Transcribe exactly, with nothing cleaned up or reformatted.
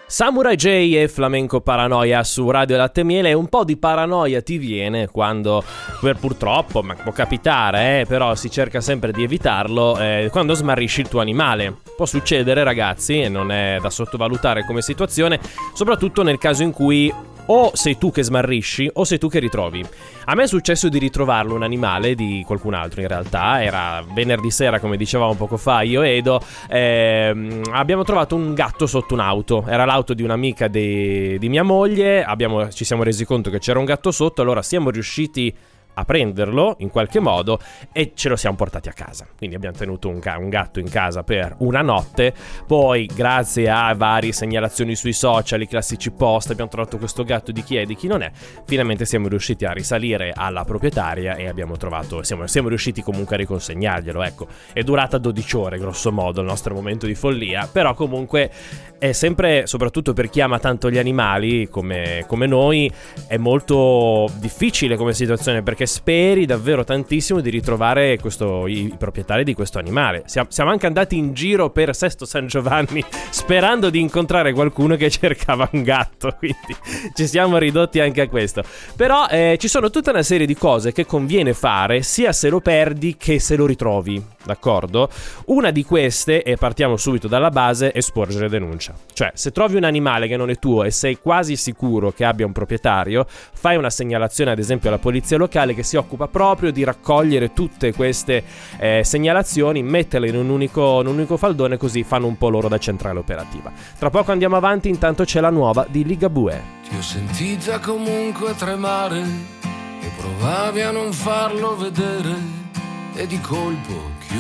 Samurai J e Flamenco Paranoia su Radio Latte e Miele. Un po' di paranoia ti viene quando, per purtroppo, ma può capitare, eh, però si cerca sempre di evitarlo, eh, quando smarrisci il tuo animale. Può succedere, ragazzi, e non è da sottovalutare come situazione, soprattutto nel caso in cui o sei tu che smarrisci o sei tu che ritrovi. A me è successo di ritrovarlo, un animale di qualcun altro in realtà. Era venerdì sera, come dicevamo poco fa, io e Edo ehm, abbiamo trovato un gatto sotto un'auto. Era l'auto di un'amica di, di mia moglie. Abbiamo, ci siamo resi conto che c'era un gatto sotto. Allora siamo riusciti a prenderlo in qualche modo e ce lo siamo portati a casa. Quindi abbiamo tenuto un, ca- un gatto in casa per una notte. Poi, grazie a varie segnalazioni sui social, i classici post, abbiamo trovato questo gatto, di chi è, di chi non è. Finalmente siamo riusciti a risalire alla proprietaria e abbiamo trovato, siamo, siamo riusciti comunque a riconsegnarglielo. Ecco, è durata dodici ore grosso modo il nostro momento di follia, però comunque è sempre, soprattutto per chi ama tanto gli animali come, come noi, è molto difficile come situazione, perché speri davvero tantissimo di ritrovare questo, i, i proprietari di questo animale. Siamo, siamo anche andati in giro per Sesto San Giovanni sperando di incontrare qualcuno che cercava un gatto, quindi ci siamo ridotti anche a questo. Però eh, ci sono tutta una serie di cose che conviene fare sia se lo perdi che se lo ritrovi, d'accordo? Una di queste, e partiamo subito dalla base, è sporgere denuncia. Cioè, se trovi un animale che non è tuo e sei quasi sicuro che abbia un proprietario, fai una segnalazione ad esempio alla polizia locale, che si occupa proprio di raccogliere tutte queste eh, segnalazioni, metterle in un unico, in un unico faldone, così fanno un po' loro da centrale operativa. Tra poco andiamo avanti, intanto c'è la nuova di Ligabue. Ti ho sentita comunque tremare e provavi a non farlo vedere, e di colpo